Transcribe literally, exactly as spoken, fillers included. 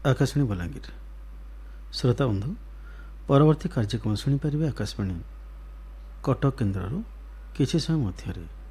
आकाशवाणी बलांगीर। श्रोता बंधु परवर्ती कार्यक्रम शुणिपारे आकाशवाणी कटक केन्द्र किसी समय मध्य